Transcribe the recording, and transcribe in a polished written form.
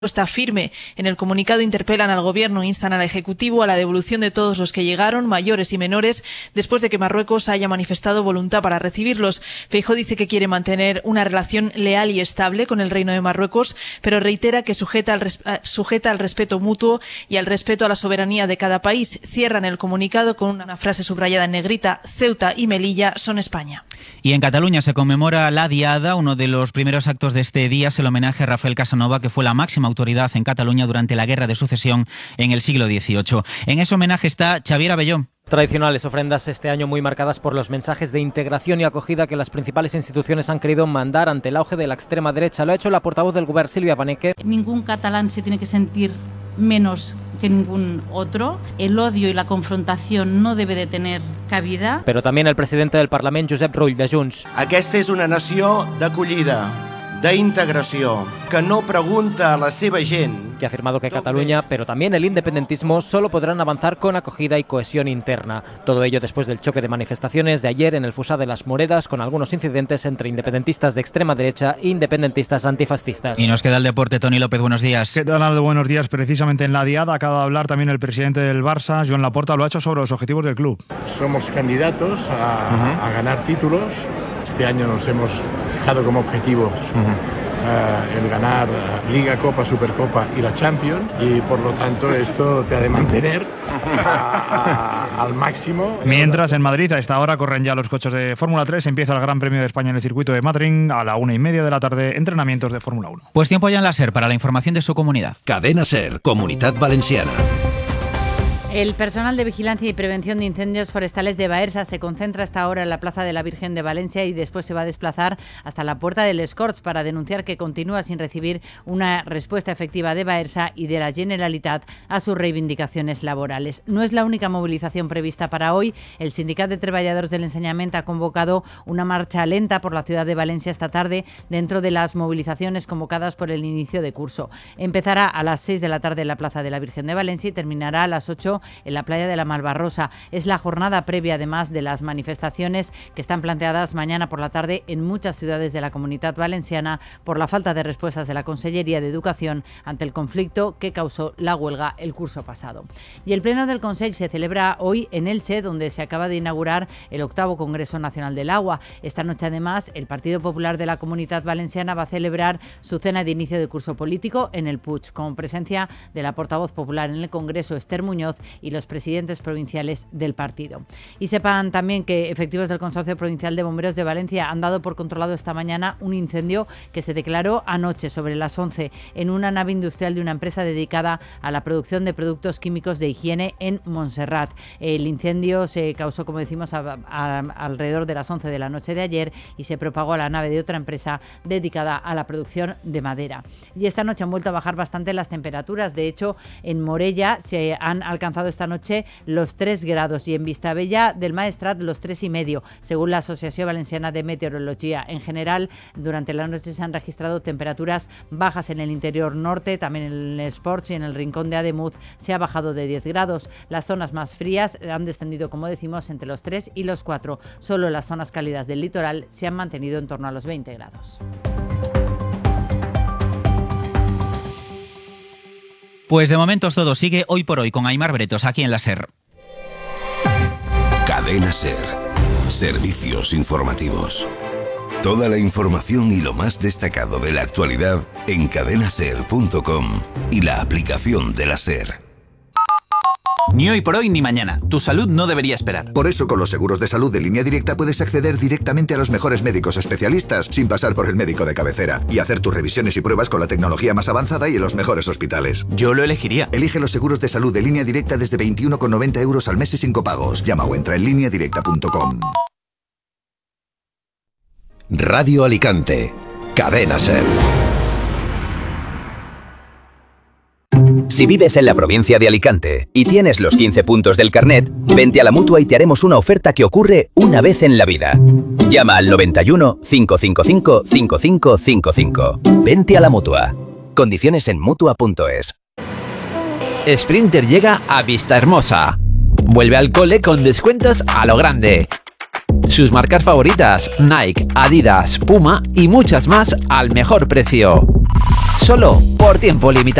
Está firme. En el comunicado interpelan al Gobierno e instan al Ejecutivo a la devolución de todos los que llegaron, mayores y menores, después de que Marruecos haya manifestado voluntad para recibirlos. Feijóo dice que quiere mantener una relación leal y estable con el Reino de Marruecos, pero reitera que sujeta al respeto mutuo y al respeto a la soberanía de cada país. Cierran el comunicado con una frase subrayada en negrita: Ceuta y Melilla son España. Y en Cataluña se conmemora la Diada. Uno de los primeros actos de este día es el homenaje a Rafael Casanova, que fue la máxima autoridad en Cataluña durante la Guerra de Sucesión en el siglo XVIII. En ese homenaje está Xavier Abelló. Tradicionales ofrendas este año muy marcadas por los mensajes de integración y acogida que las principales instituciones han querido mandar ante el auge de la extrema derecha. Lo ha hecho la portavoz del Govern, Sílvia Paneque. Ningún catalán se tiene que sentir menos que ningún otro. El odio y la confrontación no debe de tener cabida. Pero también el presidente del Parlament, Josep Rull, de Junts. Aquesta és una nació d'acollida, d'integració, que no pregunta a la seva gent. Que ha afirmado que Cataluña, pero también el independentismo, solo podrán avanzar con acogida y cohesión interna. Todo ello después del choque de manifestaciones de ayer en el Fossar de las Moreras, con algunos incidentes entre independentistas de extrema derecha e independentistas antifascistas. Y nos queda el deporte. Toni López, buenos días. ¿Qué tal, Aldo? Buenos días. Precisamente en la Diada acaba de hablar también el presidente del Barça, Joan Laporta, lo ha hecho sobre los objetivos del club. Somos candidatos a ganar títulos. Este año nos hemos fijado como objetivos el ganar Liga, Copa, Supercopa y la Champions, y por lo tanto esto te ha de mantener al máximo. Mientras en Madrid a esta hora corren ya los coches de Fórmula 3, empieza el Gran Premio de España en el circuito de Madrid a la 1:30 de la tarde, entrenamientos de Fórmula 1. Pues tiempo ya en la SER para la información de su comunidad. Cadena SER, Comunitat Valenciana. El personal de vigilancia y prevención de incendios forestales de Baersa se concentra hasta ahora en la Plaza de la Virgen de Valencia y después se va a desplazar hasta la Puerta del Escorts para denunciar que continúa sin recibir una respuesta efectiva de Baersa y de la Generalitat a sus reivindicaciones laborales. No es la única movilización prevista para hoy. El Sindicat de Treballadors del Enseñament ha convocado una marcha lenta por la ciudad de Valencia esta tarde dentro de las movilizaciones convocadas por el inicio de curso. Empezará a las 6 de la tarde en la Plaza de la Virgen de Valencia y terminará a las 8 en la playa de la Malvarrosa. Es la jornada previa, además, de las manifestaciones que están planteadas mañana por la tarde en muchas ciudades de la Comunitat Valenciana por la falta de respuestas de la Consellería de Educación ante el conflicto que causó la huelga el curso pasado. Y el Pleno del Consell se celebra hoy en Elche, donde se acaba de inaugurar el 8º Congreso Nacional del Agua. Esta noche, además, el Partido Popular de la Comunitat Valenciana va a celebrar su cena de inicio de curso político en el Puig, con presencia de la portavoz popular en el Congreso, Esther Muñoz, y los presidentes provinciales del partido. Y sepan también que efectivos del Consorcio Provincial de Bomberos de Valencia han dado por controlado esta mañana un incendio que se declaró anoche sobre las 11 en una nave industrial de una empresa dedicada a la producción de productos químicos de higiene en Montserrat. El incendio se causó, como decimos, alrededor de las 11 de la noche de ayer y se propagó a la nave de otra empresa dedicada a la producción de madera. Y esta noche han vuelto a bajar bastante las temperaturas. De hecho, en Morella se han alcanzado esta noche los 3 grados y en Vistabella del Maestrat los 3,5, según la Asociación Valenciana de Meteorología. En general, durante la noche se han registrado temperaturas bajas en el interior norte, también en el Esports y en el Rincón de Ademuz se ha bajado de 10 grados. Las zonas más frías han descendido, como decimos, entre los 3 y los 4. Solo las zonas cálidas del litoral se han mantenido en torno a los 20 grados. Pues de momento todo sigue hoy por hoy con Aimar Bretos aquí en la SER. Cadena SER. Servicios informativos. Toda la información y lo más destacado de la actualidad en cadenaser.com y la aplicación de la SER. Ni hoy por hoy ni mañana. Tu salud no debería esperar. Por eso, con los seguros de salud de Línea Directa puedes acceder directamente a los mejores médicos especialistas sin pasar por el médico de cabecera y hacer tus revisiones y pruebas con la tecnología más avanzada y en los mejores hospitales. Yo lo elegiría. Elige los seguros de salud de Línea Directa desde 21,90 € al mes y sin copagos. Llama o entra en lineadirecta.com. Radio Alicante. Cadena SER. Si vives en la provincia de Alicante y tienes los 15 puntos del carnet, vente a la Mutua y te haremos una oferta que ocurre una vez en la vida. Llama al 91 555 5555. Vente a la Mutua. Condiciones en Mutua.es. Sprinter llega a Vistahermosa. Vuelve al cole con descuentos a lo grande. Sus marcas favoritas, Nike, Adidas, Puma y muchas más al mejor precio. solo por tiempo limitado.